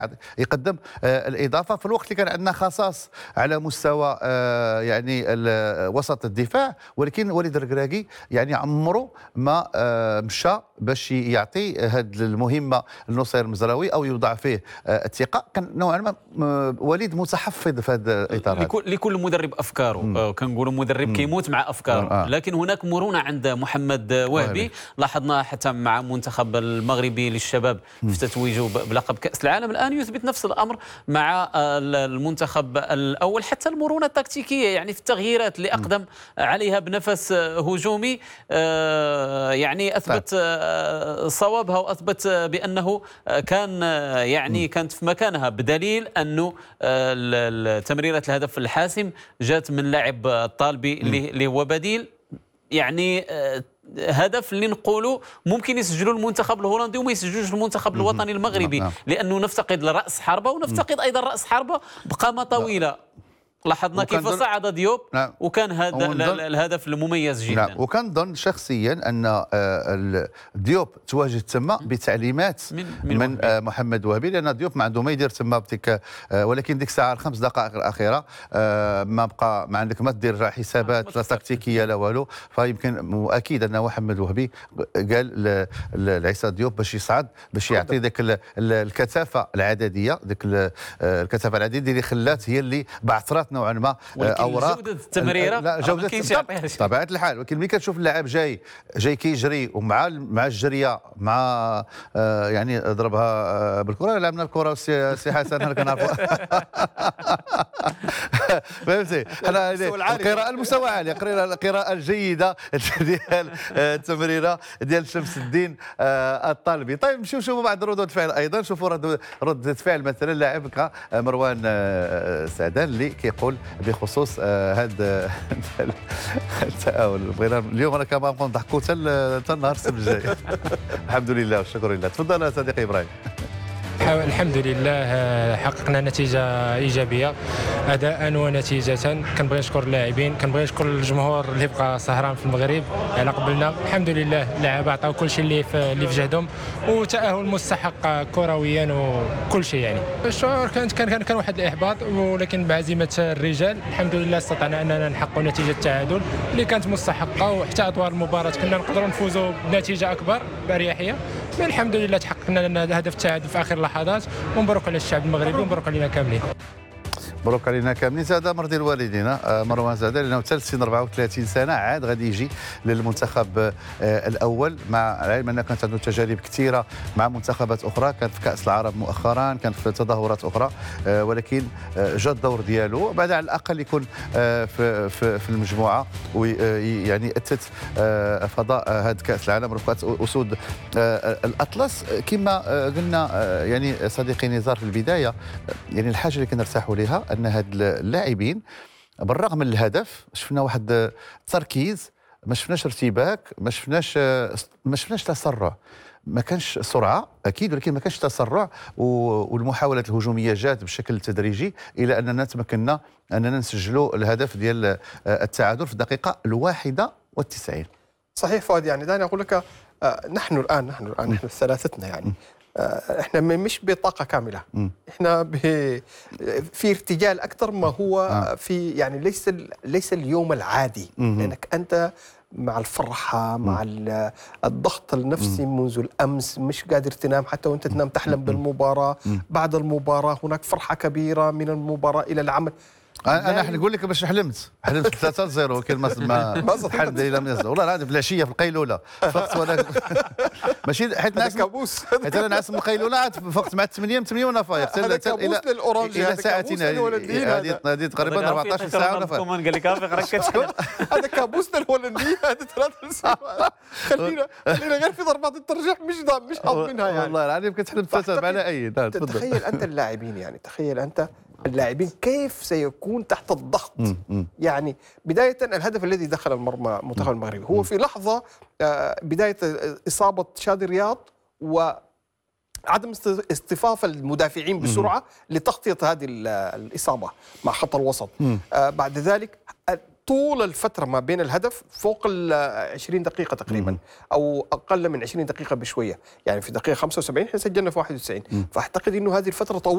يقدم الاضافه في الوقت اللي كان عندنا خصاص على مستوى يعني وسط الدفاع، ولكن وليد الركراكي يعني عمره ما مشى باش يعطي هذه المهمه لنصير المزراوي او يوضع فيه الثقه. كان نوعا ما وليد متحفظ في هذا الاطار. لكل مدرب افكاره، كنقولوا مدرب كيموت مع افكاره، لكن هناك مرونه عند محمد وهبي. لاحظنا حتى مع المنتخب المغربي للشباب في تتويجه بلقب كاس العالم، الان يثبت نفس الامر مع المنتخب الاول. حتى المرونه التكتيكيه يعني في التغييرات اللي اقدم عليها بنفس هجومي، يعني اثبت صوابها واثبت بانه كان يعني كانت في مكانها، بدليل انه تمريرات الهدف الحاسم جات من لاعب الطالبي اللي هو بديل. يعني هدف اللي نقولوا ممكن يسجلوا المنتخب الهولندي وما يسجلوش المنتخب الوطني المغربي، لانه نفتقد لراس حربه ونفتقد ايضا راس حربه بقامه طويله. لاحظنا كيف صعد ديوب، وكان هذا الهدف المميز جدا. نعم، وكنظن شخصيا ان ديوب تواجد تما بتعليمات من محمد وهبي، لان ديوب ما عنده ما يدير تما بديك، ولكن ديك الساعه الخمس دقائق الاخيره ما بقى ما عندك ما دير حسابات لا تكتيكيه لا والو. فيمكن اكيد ان محمد وهبي قال لعيسى ديوب باش يصعد، باش يعطي ذاك الكثافه العدديه، ذاك الكثافه العدديه اللي خلات هي اللي بعثرات نوعا ما اوراق. جوده التمريره لا جوده طبيعه الحال، ولكن ملي كتشوف اللاعب جاي كيجري ومع الجريه مع يعني ضربها بالكره. لعبنا الكره سي حسن هل كنعرفوا فهمتي؟ حنا القراءه المستوى عالي، القراءه الجيده ديال التمريره ديال شمس الدين الطالبي. طيب نشوفوا بعض ردود الفعل ايضا. نشوفوا ردود فعل مثلا لاعب كمروان سعدان اللي كيقول بخصوص هذا التآول. بغينا اليوم انا كما نبقاو نضحكوا حتى النهار السبت الجاي. الحمد لله والشكر لله. تفضل صديقي ابراهيم. الحمد لله حققنا نتيجة إيجابية أداء ونتيجة. كنبغي نشكر اللاعبين، كنبغي نشكر الجمهور اللي بقى سهران في المغرب على قبلنا. الحمد لله اللاعب عطاو كل شيء اللي في جهدهم، وتأهل مستحق كرويا وكل شيء. يعني الشعور كان واحد الإحباط، ولكن بعزيمة الرجال الحمد لله استطعنا أننا نحقق نتيجة التعادل اللي كانت مستحقة، وحتى أطوار المباراة كنا نقدروا نفوزوا بنتيجة أكبر بأريحية. الحمد لله تحققنا لنا هدف التعادل في آخر اللحظات، ومبروك على الشعب المغربي ومبروك علينا كاملين. مبروك علينا كاملين. هذا مرضي الوالدين مروان زاده، لانه حتى سن 34 سنه عاد غادي يجي للمنتخب الاول، مع العلم انه كانت عنده تجارب كثيره مع منتخبات اخرى، كان في كاس العرب مؤخرا، كان في تظاهرات اخرى، ولكن جا الدور ديالو بعد على الاقل يكون في المجموعه، ويعني اثبت فضاء هذا كاس العالم رفقه اسود الاطلس. كما قلنا يعني صديقي نزار في البدايه، يعني الحاجه اللي كنرتاحوا لها ان هاد اللاعبين بالرغم من الهدف شفنا واحد التركيز، ما شفناش ارتباك، ما شفناش تسرع. ما كانش سرعه اكيد، ولكن ما كانش تسرع، والمحاولات الهجوميه جات بشكل تدريجي الى اننا تمكنا اننا نسجلوا الهدف ديال التعادل في الدقيقه 91. صحيح فؤاد. يعني دعني اقول لك نحن الان ثلاثتنا يعني احنا مش بطاقه كامله، احنا في ارتجال اكثر ما هو في، يعني ليس اليوم العادي، لانك انت مع الفرحه مع الضغط النفسي منذ الامس، مش قادر تنام، حتى وانت تنام تحلم بالمباراه. بعد المباراه هناك فرحه كبيره من المباراه الى العمل. انا حنقول لك باش حلمت 3-0، ولكن ما الحمد لله ما نزل والله العظيم. في العشيه في القيلوله فقت وانا ماشي حيت ناس كابوس. حيت انا نعس من القيلوله فقت مع 8 وانا فايق هذا كابوس للاورانجي، الى ساعتين هذه تقريبا 14 ساعه وانا فايق. قال لك هذا كابوس للهولنديه. هذا 3 ساعات. خلينا غير في ضربات الترجيح مش حاطينها يعني. والله العظيم كنت حلمت 3 على اي. تخيل انت اللاعبين، يعني تخيل انت اللاعبين كيف سيكون تحت الضغط. يعني بداية الهدف الذي دخل المرمى المنتخب المغربي هو في لحظة بداية إصابة شادي رياض وعدم اصطفاف المدافعين بسرعة لتغطية هذه الإصابة مع خط الوسط. بعد ذلك طول الفترة ما بين الهدف فوق 20 دقيقة تقريبا، أو أقل من 20 دقيقة بشوية. يعني في دقيقة 75 احنا سجلنا في 91، فأعتقد أنه هذه الفترة طويلة.